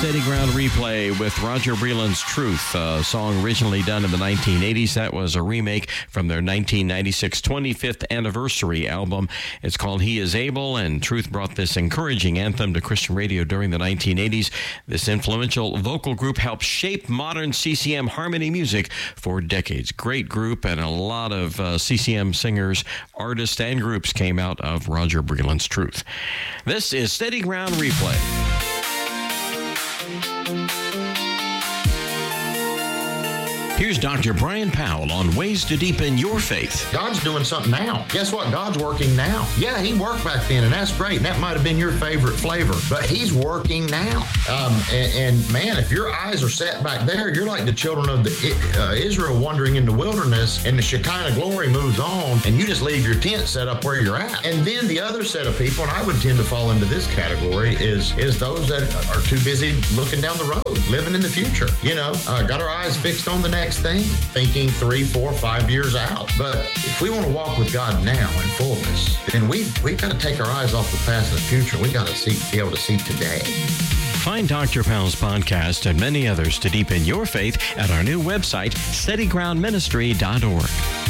Steady Ground Replay with Roger Breland's Truth, a song originally done in the 1980s. That was a remake from their 1996 25th anniversary album. It's called He Is Able, and Truth brought this encouraging anthem to Christian radio during the 1980s. This influential vocal group helped shape modern CCM harmony music for decades. Great group, and a lot of CCM singers, artists, and groups came out of Roger Breland's Truth. This is Steady Ground Replay. Here's Dr. Brian Powell on ways to deepen your faith. God's doing something now. Guess what? God's working now. Yeah, he worked back then, and that's great. And that might have been your favorite flavor, but he's working now. And man, if your eyes are set back there, you're like the children of Israel wandering in the wilderness, and the Shekinah glory moves on, and you just leave your tent set up where you're at. And then the other set of people, and I would tend to fall into this category, is those that are too busy looking down the road, living in the future. Got our eyes fixed on the next thing, thinking 3, 4, 5 years out. But if we want to walk with God now in fullness, then we've got to take our eyes off the past and the future. We got to be able to see today. Find Dr. Powell's podcast and many others to deepen your faith at our new website, steadygroundministry.org.